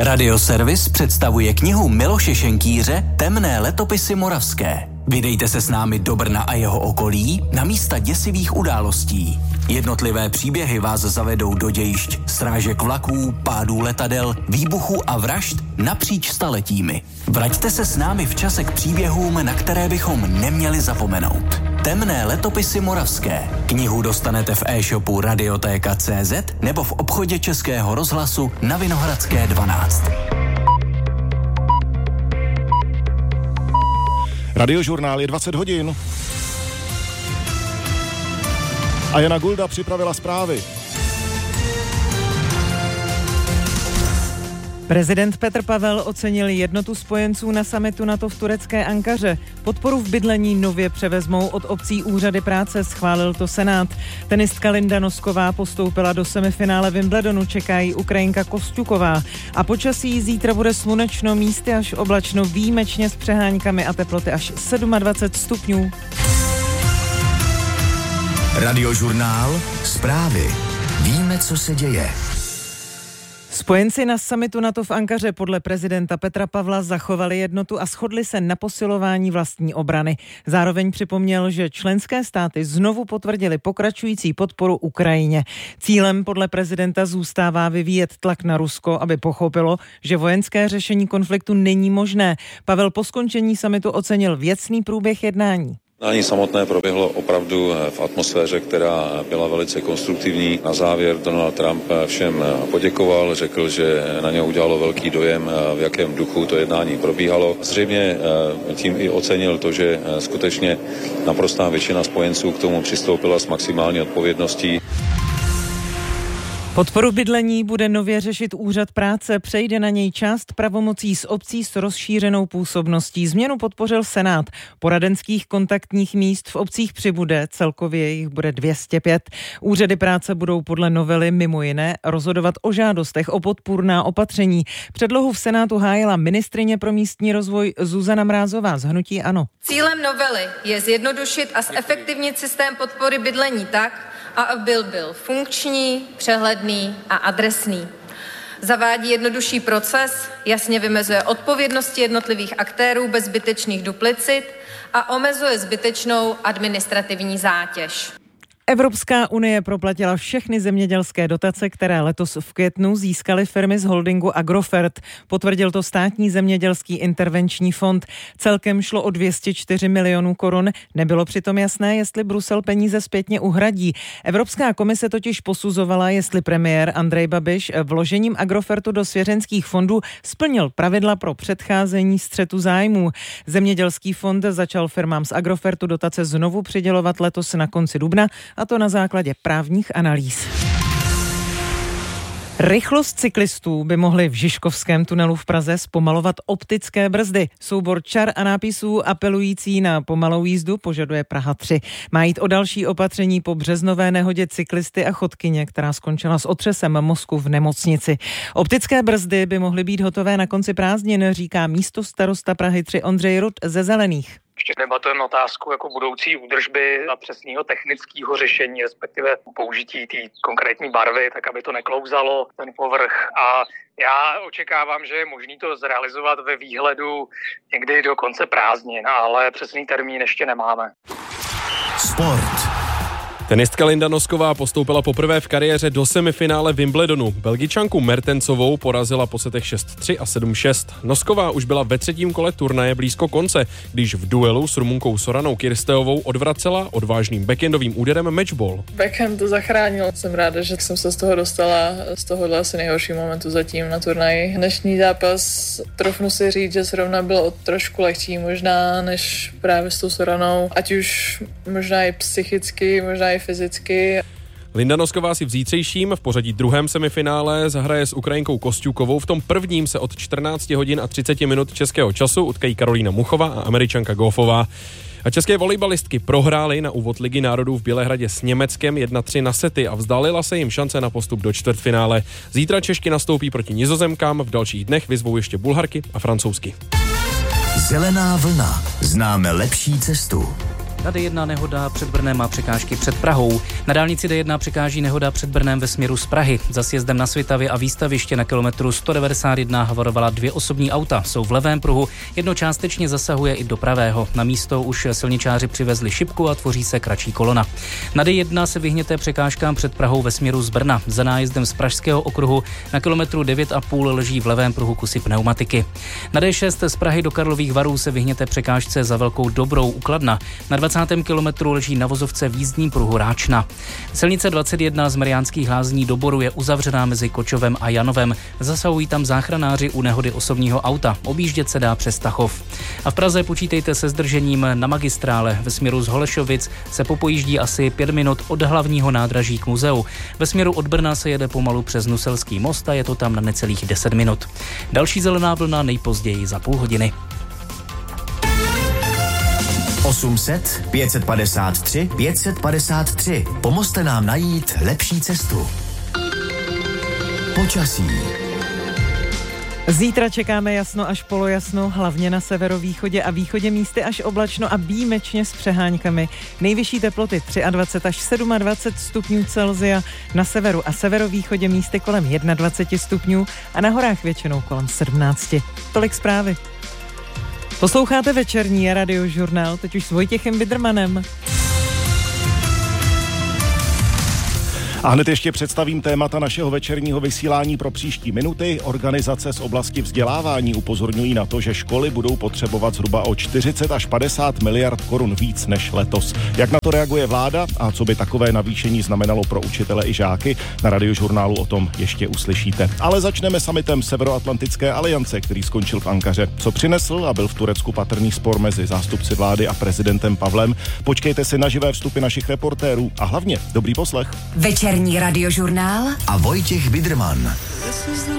Radioservis představuje knihu Miloše Šenkýře Temné letopisy moravské. Vydejte se s námi do Brna a jeho okolí na místa děsivých událostí. Jednotlivé příběhy vás zavedou do dějišť srážek vlaků, pádů letadel, výbuchů a vražd napříč staletími. Vraťte se s námi v čase k příběhům, na které bychom neměli zapomenout. Temné letopisy moravské. Knihu dostanete v e-shopu Radiotéka.cz nebo v obchodě Českého rozhlasu na Vinohradské 12. Radiožurnál je 20 hodin. A Jana Gulda připravila zprávy. Prezident Petr Pavel ocenil jednotu spojenců na summitu NATO v turecké Ankaře. Podporu v bydlení nově převezmou od obcí úřady práce, schválil to Senát. Tenistka Linda Nosková postoupila do semifinále Wimbledonu, čeká jí Ukrajinka Kostjuková. A počasí zítra bude slunečno, místy až oblačno, výjimečně s přeháňkami a teploty až 27 stupňů. Radiožurnál, zprávy. Víme, co se děje. Spojenci na summitu NATO v Ankaře podle prezidenta Petra Pavla zachovali jednotu a shodli se na posilování vlastní obrany. Zároveň připomněl, že členské státy znovu potvrdili pokračující podporu Ukrajině. Cílem podle prezidenta zůstává vyvíjet tlak na Rusko, aby pochopilo, že vojenské řešení konfliktu není možné. Pavel po skončení summitu ocenil věcný průběh jednání. Jednání samotné proběhlo opravdu v atmosféře, která byla velice konstruktivní. Na závěr Donald Trump všem poděkoval, řekl, že na něho udělalo velký dojem, v jakém duchu to jednání probíhalo. Zřejmě tím i ocenil to, že skutečně naprostá většina spojenců k tomu přistoupila s maximální odpovědností. Podporu bydlení bude nově řešit úřad práce, přejde na něj část pravomocí z obcí s rozšířenou působností. Změnu podpořil Senát. Poradenských kontaktních míst v obcích přibude, celkově jich bude 205. Úřady práce budou podle novely mimo jiné rozhodovat o žádostech o podpůrná opatření. Předlohu v Senátu hájila ministryně pro místní rozvoj Zuzana Mrázová z hnutí ANO. Cílem novely je zjednodušit a zefektivnit systém podpory bydlení tak, aby byl funkční, přehledný a adresný. Zavádí jednodušší proces, jasně vymezuje odpovědnosti jednotlivých aktérů bez zbytečných duplicit a omezuje zbytečnou administrativní zátěž. Evropská unie proplatila všechny zemědělské dotace, které letos v květnu získaly firmy z holdingu Agrofert. Potvrdil to státní zemědělský intervenční fond. Celkem šlo o 204 milionů korun. Nebylo přitom jasné, jestli Brusel peníze zpětně uhradí. Evropská komise totiž posuzovala, jestli premiér Andrej Babiš vložením Agrofertu do svěřenských fondů splnil pravidla pro předcházení střetu zájmů. Zemědělský fond začal firmám z Agrofertu dotace znovu přidělovat letos na konci dubna, a to na základě právních analýz. Rychlost cyklistů by mohly v Žižkovském tunelu v Praze zpomalovat optické brzdy. Soubor čar a nápisů apelující na pomalou jízdu požaduje Praha 3. Má jít o další opatření po březnové nehodě cyklisty a chodkyně, která skončila s otřesem mozku v nemocnici. Optické brzdy by mohly být hotové na konci prázdnin, říká místostarosta Prahy 3 Ondřej Rud ze Zelených. Ještě debatujeme otázku jako budoucí údržby a přesného technického řešení, respektive použití té konkrétní barvy, tak aby to neklouzalo ten povrch. A já očekávám, že je možné to zrealizovat ve výhledu někdy do konce prázdnin, ale přesný termín ještě nemáme. Sport. Tenistka Linda Nosková postoupila poprvé v kariéře do semifinále Wimbledonu. Belgičanku Mertensovou porazila po setech 6-3 a 7-6. Nosková už byla ve třetím kole turnaje blízko konce, když v duelu s Rumunkou Soranou Kirsteovou odvracela odvážným backendovým úderem matchball. Backhand to zachránil. Jsem ráda, že jsem se z toho dostala z tohohle asi nejhoršího momentu zatím na turnaji. Dnešní zápas, trofnu si říct, že zrovna byl trošku lehčí možná než právě s tou Soranou. Ať už možná i psychicky, možná i fyzicky. Linda Nosková si v zítřejším v pořadí druhém semifinále zahraje s Ukrajinkou Kostjukovou. V tom prvním se od 14 hodin a 30 minut českého času utkají Karolína Muchová a Američanka Goffová. A české volejbalistky prohrály na úvod Ligy národů v Bělehradě s Německem 1-3 na sety a vzdálila se jim šance na postup do čtvrtfinále. Zítra Češky nastoupí proti Nizozemkám, v dalších dnech vyzvou ještě Bulharky a Francouzsky. Zelená vlna. Známe lepší cestu. Na D1 nehoda před Brnem a překážky před Prahou. Na dálnici D1 překáží nehoda před Brnem ve směru z Prahy. Za sjezdem na Svitavě a výstaviště na kilometru 191 havarovala 2 osobní auta. Jsou v levém pruhu, jedno částečně zasahuje i do pravého. Na místo už silničáři přivezli šipku a tvoří se kratší kolona. Na D1 se vyhněte překážkám před Prahou ve směru z Brna. Za nájezdem z Pražského okruhu na kilometru 9,5 leží v levém pruhu kusy pneumatiky. Na D6 z Prahy do Karlových Varů se vyhněte překážce za Velkou Dobrou u Kladna. Na 20. kilometru leží na vozovce v jízdním pruhu Ráčna. Silnice 21 z Mariánských Lázní do Boru je uzavřená mezi Kočovem a Janovem. Zasahují tam záchranáři u nehody osobního auta. Objíždět se dá přes Tachov. A v Praze počítejte se zdržením na magistrále. Ve směru z Holešovic se popojíždí asi 5 minut od hlavního nádraží k muzeu. Ve směru od Brna se jede pomalu přes Nuselský most a je to tam na necelých 10 minut. Další zelená vlna nejpozději za půl hodiny. 800 553 553. Pomozte nám najít lepší cestu. Počasí. Zítra čekáme jasno až polojasno, hlavně na severovýchodě a východě místy až oblačno a výjimečně s přeháňkami. Nejvyšší teploty 23 až 27 stupňů Celsia, na severu a severovýchodě místy kolem 21 stupňů a na horách většinou kolem 17. Tolik zprávy. Posloucháte večerní Radiožurnál, teď už s Vojtěchem Bidermanem. A hned ještě představím témata našeho večerního vysílání pro příští minuty. Organizace z oblasti vzdělávání upozorňují na to, že školy budou potřebovat zhruba o 40 až 50 miliard korun víc než letos. Jak na to reaguje vláda a co by takové navýšení znamenalo pro učitele i žáky? Na Radiožurnálu o tom ještě uslyšíte. Ale začneme summitem Severoatlantické aliance, který skončil v Ankaře. Co přinesl a byl v Turecku patrný spor mezi zástupci vlády a prezidentem Pavlem? Počkejte si na živé vstupy našich reportérů a hlavně dobrý poslech. Večerní Radiožurnál a Vojtěch Biderman.